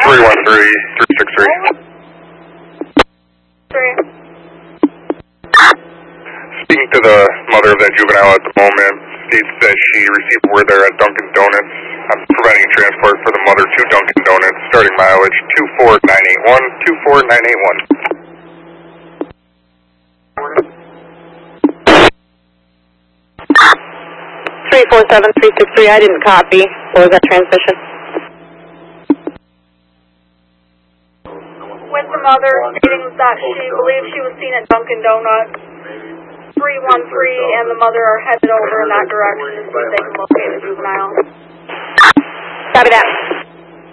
Speaking to the mother of that juvenile at the moment, states that she received word there at Dunkin' Donuts. I'm providing a transport for the mother to Dunkin' Donuts, starting mileage 24981, 24981. 347363, I didn't copy. What was that transmission? With the mother stating that she believes she was seen at Dunkin' Donuts, 313, and the mother are headed over in that direction to see if they can locate the juvenile. Copy that.